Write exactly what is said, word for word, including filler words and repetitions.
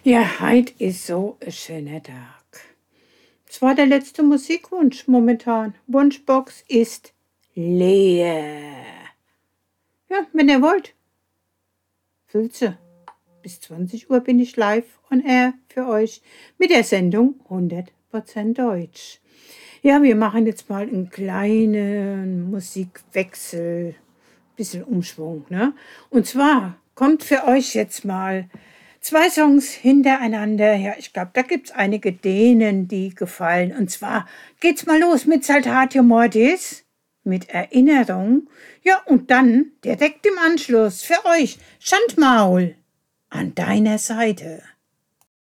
Ja, heute ist so ein schöner Tag. Es war der letzte Musikwunsch momentan. Wunschbox ist leer. Ja, wenn ihr wollt, füllt sie. Bis zwanzig Uhr bin ich live on air für euch mit der Sendung hundert Prozent Deutsch. Ja, wir machen jetzt mal einen kleinen Musikwechsel, bisschen Umschwung, ne? Und zwar kommt für euch jetzt mal zwei Songs hintereinander. Ja, ich glaube, da gibt es einige, denen die gefallen. Und zwar geht's mal los mit Saltatio Mortis, mit Erinnerung. Ja, und dann direkt im Anschluss für euch Schandmaul an deiner Seite.